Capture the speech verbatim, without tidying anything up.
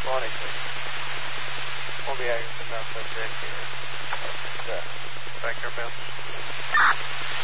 Morning, please. Only I can now subject here. Backer, Bill.